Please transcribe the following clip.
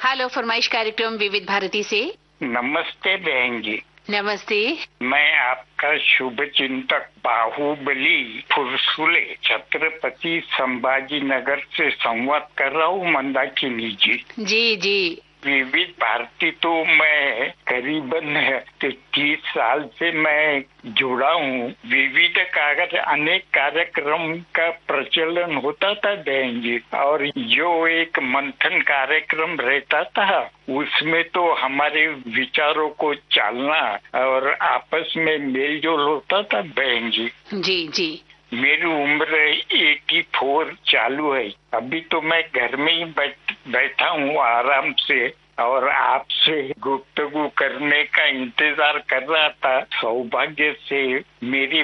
Hello, फरमाइश कार्यक्रम विविध भारती से। नमस्ते बहन जी। नमस्ते। मैं आपका शुभ चिंतक बाहुबली फुरसुले छत्रपति संभाजी नगर से संवाद कर रहा हूँ मंदाकिनी जी। जी जी। विविध भारती तो मैं करीबन 30 साल से मैं जुड़ा हूँ। विविध कागज अनेक कार्यक्रम का प्रचलन होता था बहन जी, और जो एक मंथन कार्यक्रम रहता था उसमें तो हमारे विचारों को चालना और आपस में मेल जोल होता था बहन जी। जी जी। मेरी उम्र 84 चालू है। अभी तो मैं घर में ही बैठा हूँ आराम से और आपसे गुफ्तगू करने का इंतजार कर रहा था। सौभाग्य से मेरी